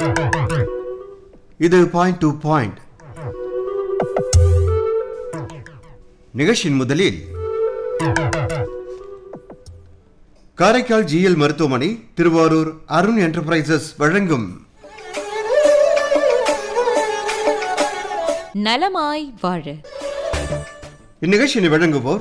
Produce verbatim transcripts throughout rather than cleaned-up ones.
இது point to point நிகழ்ச்சியின் முதலில் காரைக்கால் ஜிஎல் மருத்துவமனை திருவாரூர் அருண் என்டர்பிரைசஸ் வழங்கும் நலமாய் வாழ. இந்நிகழ்ச்சியை வழங்குவோர்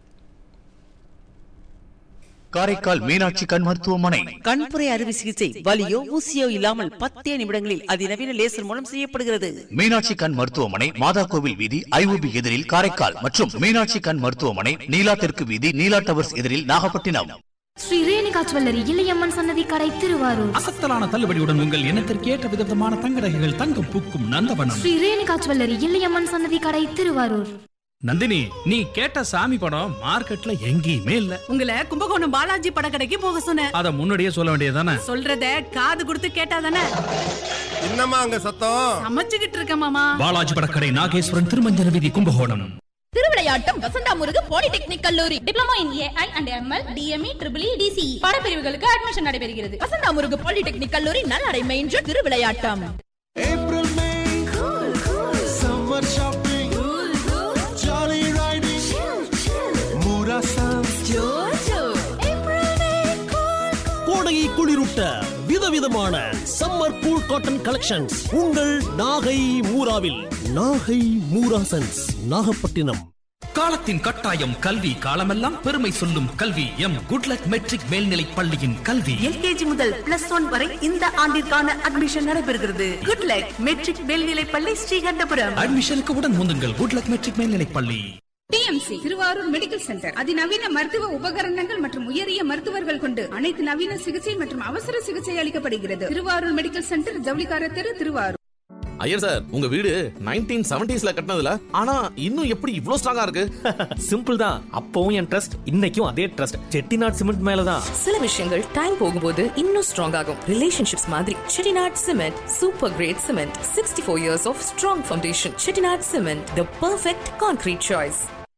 காரைக்கால் மீனாட்சி கண் மருத்துவமனை. கண்புரை அறுவை சிகிச்சை வலியோ ஊசியோ இல்லாமல் பத்தே நிமிடங்களில் அதிநவீன லேசர் மூலம் செய்யப்படுகிறது. மீனாட்சி கண் மருத்துவமனை, மாதா கோவில் வீதி, ஐஓபி எதிரில் காரைக்கால் மற்றும் மீனாட்சி கண் மருத்துவமனை, நீலா தெற்கு வீதி, நீலா டவர்ஸ் எதிரில் நாகப்பட்டினம். ஸ்ரீ ரேணுகா ஜுவல்லரி இளையம்மன் சன்னதி கடை திருவாரூர். அசத்தலான தள்ளுபடியுடன் உங்கள் எண்ணத்திற்கு ஏற்ற விதமான தங்க நகைகள், தங்கம் பூக்கும் நந்தவனம். ஸ்ரீ ரேணுகா ஜுவல்லரி இளையம்மன் சன்னதி கடை திருவாரூர். நந்தினி, நீ கேட்ட சாமி படம் மார்க்கெட்ல எங்கேயுமே இல்ல. உங்களை கும்பகோணம் பாலாஜி படக்கடைக்கு போக சொன்னேன். அத முன்னாடியே சொல்ல வேண்டியதானே? சொல்றத காது கொடுத்து கேட்டாதானே. என்னம்மா அங்க சத்தம்? சமைச்சுக்கிட்டு இருக்க மாமா. பாலாஜி படக்கடை, நாகேஸ்வரன், திருமஞ்சன வீதி, கும்பகோணம். திருவிளையாட்டம் வசந்தா முருகு பாலிடெக்னிக் கல்லூரி. Diploma in AI and ML, DME, triple E, TCE பாடப்பிரிவுகளுக்கு admission நடைபெறுகிறது. வசந்தா முருகு பாலிடெக்னிக் கல்லூரி, நல்லடை main road, Thiruvilaiyattam. April May cool cool summer shopping cool cool jolly riding சில் சில் Moora chance ஜோஜோ. April May cool கோடையை குளிரூட்ட விதவிதமான சம்மர் கூல் காட்டன் கலெக்ஷன்ஸ் உங்கள் Nagai மூராவில். Nagai Moora sons, Nagapattinam. காலத்தின் கட்டாயம் கல்வி, காலமெல்லாம் பெருமை சொல்லும் கல்வி. எம் குட்லக் மெட்ரிக் மேல்நிலை பள்ளியின் கல்வி எல்கேஜி முதல் பிளஸ் ஒன் வரை இந்த ஆண்டிற்கான அட்மிஷன் நடைபெறுகிறது. குட் லக் மெட்ரிக் மேல்நிலை பள்ளி, ஸ்ரீகண்டபுரம். அட்மிஷனுக்கு உடன் முந்துங்கள். குட்லக் மெட்ரிக் மேல்நிலை பள்ளி. டிஎம்சி திருவாரூர் மெடிக்கல் சென்டர் அதிநவீன மருத்துவ உபகரணங்கள் மற்றும் உயரிய மருத்துவர்கள் கொண்டு அனைத்து நவீன சிகிச்சை மற்றும் அவசர சிகிச்சை அளிக்கப்படுகிறது. திருவாரூர் மெடிக்கல் சென்டர், ஜவுளிக்கார தெரு, திருவாரூர். ஐயர் சார், உங்க வீடு நைன்டீன் செவன்டீஸ்ல கட்டினதுல ஆனா இன்னும் எப்படி இவ்ளோ ஸ்ட்ராங்கா இருக்கு? சிம்பிள் தான். அப்பவும் என் ட்ரஸ்ட், இன்னைக்கும் அதே ட்ரஸ்ட். செட்டிநாட் சிமெண்ட் மேலதான். சில விஷயங்கள் டைம் போகும்போது இன்னும் ஸ்ட்ராங் ஆகும். ரிலேஷன்ஷிப்ஸ் மாதிரி Chettinad cement super great cement. Sixty four years of strong foundation. Chettinad cement, the perfect concrete choice.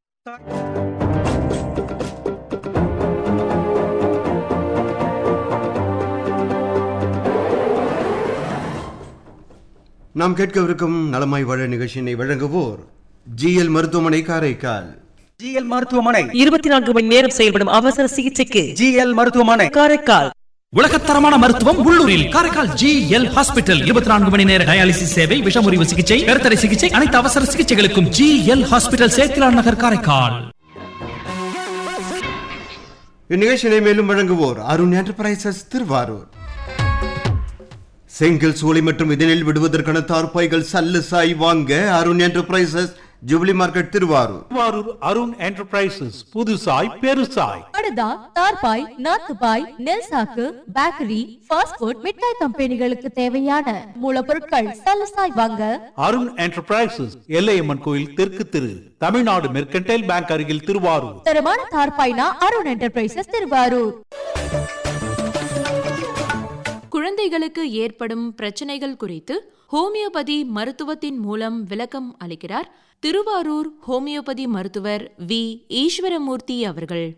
நாம் கேட்கவிருக்கும் நலமாய் வாழ நிகழ்ச்சியினை வழங்குவோர் ஜிஎல் மருத்துவமனை காரைக்கால். ஜிஎல் மருத்துவமனை இருபத்தி நான்கு மணி நேரம் செயல்படும் அவசர சிகிச்சைக்கு ஜிஎல் மருத்துவமனை காரைக்கால். உலகத்தரமான மருத்துவம் உள்ளூரில் காரைக்கால் ஜி எல் ஹாஸ்பிட்டல். இருபத்தி நான்கு மணி நேர டயாலிசிஸ் சேவை, விஷமுறிவு சிகிச்சை, கருத்தடை சிகிச்சை, அனைத்து அவசர சிகிச்சைகளுக்கும் ஜி எல் ஹாஸ்பிட்டல், சேத்திலான் நகர், காரைக்கால். இந்நிகழ்ச்சியை மேலும் வழங்குவோர் அருண் என்டர்பிரைசஸ் திருவாரூர். செங்கல், சூளை மற்றும் இதனில் விடுவதற்கான தார்பாய்கள் சல்லு சாய் வாங்க Arun enterprises, jubilee market, Thiruvarur. Thiruvarur Arun enterprises, புதுசாய் பெருசாய். படுதா, தார்பாய், நாத்துபாய், நெல் சாக்கு, பேக்கரி, ஃபாஸ்ட் ஃபுட், மிட்டாய் கம்பெனிகளுக்கு தேவையான மூலப்பொருட்கள் சல்லசாய் வாங்க அருண் என்டர்பிரைசஸ், எல்லையம்மன் கோயில் தெற்கு திரு, தமிழ்நாடு மெர்கன்டைல் பேங்க் அருகில், திருவாரூர். தரமான தார்பாய்னா அருண் என்டர்பிரைசஸ், திருவாரூர். குழந்தைகளுக்கு ஏற்படும் பிரச்சனைகள் குறித்து ஹோமியோபதி மருத்துவத்தின் மூலம் விளக்கம் அளிக்கிறார் திருவாரூர் ஹோமியோபதி மருத்துவர் வி ஈஸ்வரமூர்த்தி அவர்கள்.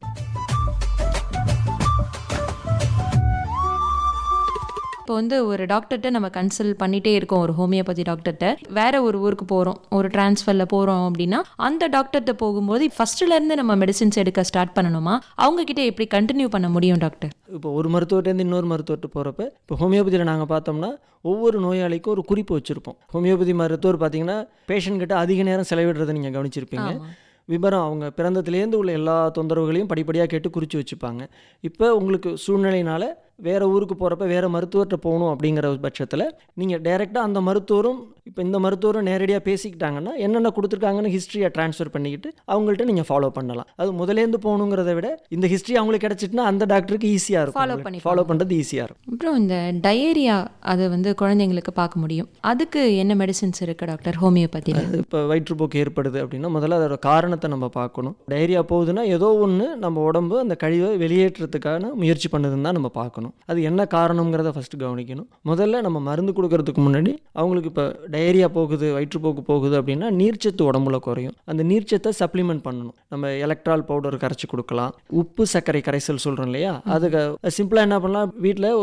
இப்போ வந்து ஒரு டாக்டர்கிட்ட நம்ம கன்சல்ட் பண்ணிட்டே இருக்கோம், ஒரு ஹோமியோபதி டாக்டர்கிட்ட. வேற ஒரு ஊருக்கு போகிறோம், ஒரு டிரான்ஸ்ஃபரில் போகிறோம் அப்படின்னா அந்த டாக்டர்கிட்ட போகும்போது ஃபர்ஸ்ட்லேருந்து நம்ம மெடிசின்ஸ் எடுக்க ஸ்டார்ட் பண்ணணுமா? அவங்கக்கிட்ட எப்படி கண்டினியூ பண்ண முடியும் டாக்டர்? இப்போ ஒரு மருத்துவர்கிட்டேருந்து இன்னொரு மருத்துவர்கிட்ட போகிறப்ப, இப்போ ஹோமியோபதியில் நாங்கள் பார்த்தோம்னா ஒவ்வொரு நோயாளிக்கும் ஒரு குறிப்பு வச்சுருப்போம். ஹோமியோபதி மருத்துவர் பார்த்தீங்கன்னா பேஷண்ட் கிட்ட அதிக நேரம் செலவிடுறதை நீங்கள் கவனிச்சிருப்பீங்க. விபரம் அவங்க பிறந்ததுலேருந்து உள்ள எல்லா தொந்தரவுகளையும் படிப்படியாக கேட்டு குறித்து வச்சுப்பாங்க. இப்போ உங்களுக்கு சூழ்நிலையினால் வேறு ஊருக்கு போகிறப்ப வேறு மருத்துவர்கிட்ட போகணும் அப்படிங்கிற பட்சத்தில் நீங்கள் டைரெக்டாக அந்த மருத்துவரும் இப்போ இந்த மருத்துவரும் நேரடியாக பேசிக்கிட்டாங்கன்னா என்னென்ன கொடுத்துருக்காங்கன்னு ஹிஸ்ட்ரியை ட்ரான்ஸ்ஃபர் பண்ணிக்கிட்டு அவங்கள்ட்ட நீங்கள் ஃபாலோ பண்ணலாம். அது முதலேருந்து போகணுங்கிறத விட இந்த ஹிஸ்ட்ரி அவங்களுக்கு கிடச்சிட்டுனா அந்த டாக்டருக்கு ஈஸியாக இருக்கும், ஃபாலோ பண்ணி ஃபாலோ பண்ணுறது ஈஸியாக இருக்கும். அப்புறம் இந்த டயேரியா அதை வந்து குழந்தைங்களுக்கு பார்க்க முடியும், அதுக்கு என்ன மெடிசின்ஸ் இருக்குது டாக்டர் ஹோமியோபதியில்? இப்போ வயிற்றுப்போக்கு ஏற்படுது அப்படின்னா முதல்ல அதோட காரணத்தை நம்ம பார்க்கணும். டயேரியா போகுதுன்னா ஏதோ ஒன்று நம்ம உடம்பு அந்த கழிவை வெளியேற்றத்துக்கான முயற்சி பண்ணுதுன்னு தான் நம்ம பார்க்கணும். அது என்ன காரணங்கிறத ஃபர்ஸ்ட் கவனிக்கணும். முதல்ல நம்ம மருந்து கொடுக்கறதுக்கு முன்னாடி அவங்களுக்கு இப்போ டயேரியா போகுது, வயிற்றுப்போக்கு போகுது அப்படின்னா நீர்ச்சத்து உடம்புல குறையும். அந்த நீர்ச்சத்தை சப்ளிமெண்ட் பண்ணணும். நம்ம எலக்ட்ரால் பவுடர் கரைச்சி கொடுக்கலாம். உப்பு சர்க்கரை கரைசல் சொல்கிறோம் இல்லையா, அதுக்கு சிம்பிளாக என்ன பண்ணலாம், வீட்டில்